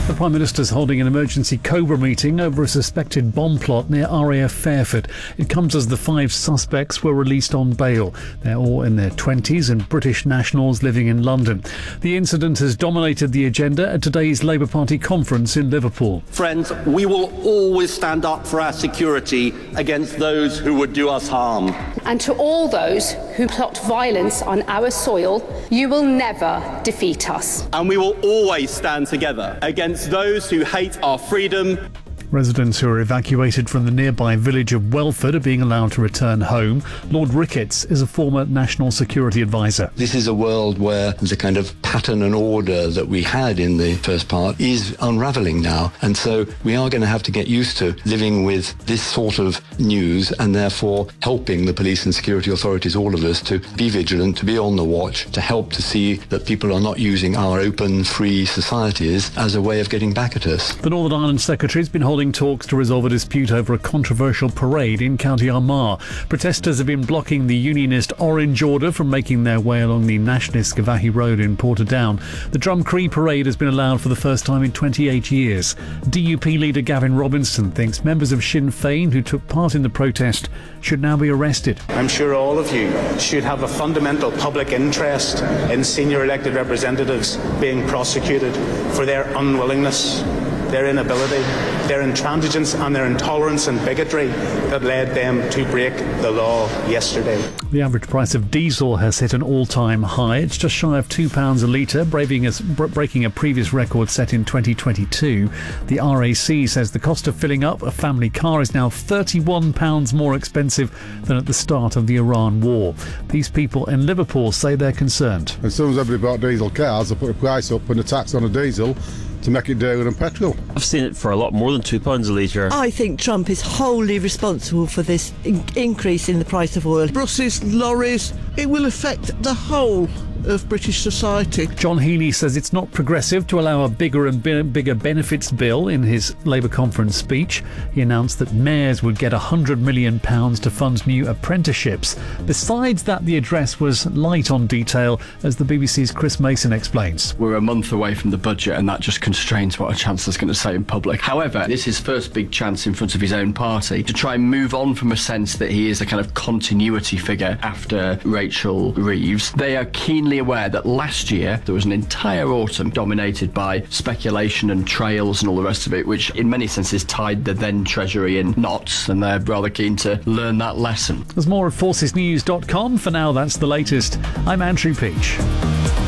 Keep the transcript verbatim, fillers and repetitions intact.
The Prime Minister's holding an emergency Cobra meeting over a suspected bomb plot near R A F Fairford. It comes as the five suspects were released on bail. They're all in their twenties and British nationals living in London. The incident has dominated the agenda at today's Labour Party conference in Liverpool. Friends, we will always stand up for our security against those who would do us harm. And to all those who plot violence on our soil, you will never defeat us. And we will always stand together against those who hate our freedom. Residents who are evacuated from the nearby village of Welford are being allowed to return home. Lord Ricketts is a former National Security Advisor. This is a world where the kind of pattern and order that we had in the first part is unravelling now. And so we are going to have to get used to living with this sort of news and therefore helping the police and security authorities, all of us, to be vigilant, to be on the watch, to help to see that people are not using our open, free societies as a way of getting back at us. The Northern Ireland Secretary has been holding talks to resolve a dispute over a controversial parade in County Armagh. Protesters have been blocking the unionist Orange Order from making their way along the nationalist Gavahi Road in Portadown. The Drumcree parade has been allowed for the first time in twenty-eight years. D U P leader Gavin Robinson thinks members of Sinn Féin who took part in the protest should now be arrested. I'm sure all of you should have a fundamental public interest in senior elected representatives being prosecuted for their unwillingness, their inability, their intransigence and their intolerance and bigotry that led them to break the law yesterday. The average price of diesel has hit an all-time high. It's just shy of two pounds a litre, breaking a, breaking a previous record set in twenty twenty-two. The R A C says the cost of filling up a family car is now thirty-one pounds more expensive than at the start of the Iran war. These people in Liverpool say they're concerned. As soon as everybody bought diesel cars, they put a price up and a tax on a diesel to make it dearer than petrol. I've seen it for a lot more than two pounds a litre. I think Trump is wholly responsible for this in- increase in the price of oil. Buses, lorries, it will affect the whole of British society. John Healey says it's not progressive to allow a bigger and bi- bigger benefits bill. In his Labour conference speech, he announced that mayors would get one hundred million pounds to fund new apprenticeships. Besides that, the address was light on detail, as the B B C's Chris Mason explains. We're a month away from the budget and that just constrains what a Chancellor's going to say in public. However, this is his first big chance in front of his own party to try and move on from a sense that he is a kind of continuity figure after Rachel Reeves. They are keenly aware that last year there was an entire autumn dominated by speculation and trails and all the rest of it, which in many senses tied the then Treasury in knots, and they're rather keen to learn that lesson. There's more at forces news dot com. For now, that's the latest. I'm Andrew Peach.